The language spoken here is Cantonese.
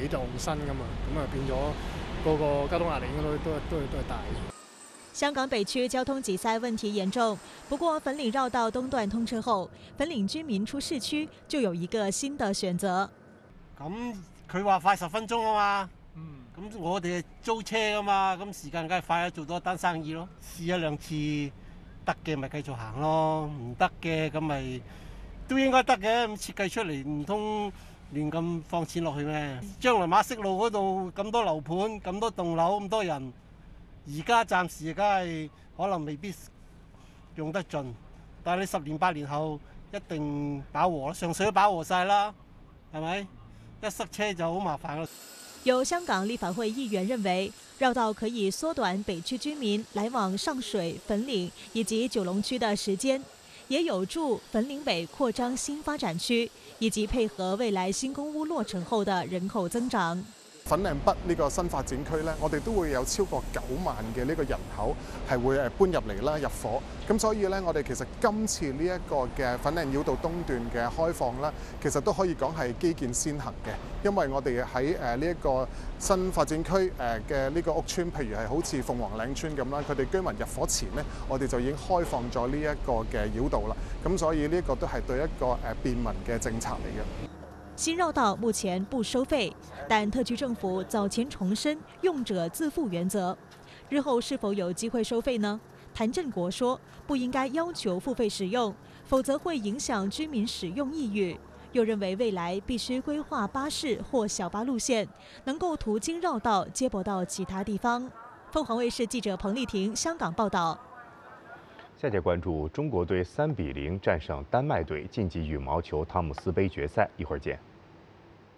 起就新㗎嘛，咁啊變咗嗰個交通壓力應該都係大。 香港北区交通擠塞問題嚴重，不過粉嶺繞道東段通車後，粉嶺居民出市區就有一個新的選擇。 咁佢話快10分鐘啊嘛，咁我哋係租車㗎嘛，咁時間梗係快咗，做多單生意咯。試一兩次得嘅咪繼續行咯，唔得嘅咁咪都應該得嘅。咁設計出嚟唔通亂咁放錢落去咩？將來馬適路嗰度咁多樓盤、咁多棟樓、咁多人。而家暫時梗係可能未必用得盡，但係你10年8年後一定飽和啦，上水都飽和晒啦，係咪？一塞車就好麻煩啦。 有香港立法會議員認為，繞道可以縮短北區居民來往上水、粉嶺以及九龍區的時間，也有助粉嶺北擴張新發展區，以及配合未來新公屋落成後的人口增長。 粉嶺北呢個新發展區咧，我哋都會有超過9萬嘅呢個人口係會搬入嚟啦、入伙。咁所以咧，我哋其實今次呢一個嘅粉嶺繞道東段嘅開放啦，其實都可以講係基建先行嘅，因為我哋喺呢一個新發展區嘅呢個屋邨，譬如係好似鳳凰嶺村咁啦，佢哋居民入伙前呢，我哋就已經開放咗呢一個嘅繞道啦。咁所以呢個都係對一個便民嘅政策嚟嘅。 新繞道目前不收費，但特區政府早前重申用者自負原則。日後是否有機會收費呢？譚振國說，不應該要求付費使用，否則會影響居民使用意欲。又認為未來必須規劃巴士或小巴路線，能夠途經繞道接駁到其他地方。鳳凰衛視記者彭麗婷香港報道。 下節關注中國隊3-0戰勝丹麥隊，晉級羽毛球湯姆斯杯決賽，一會兒見。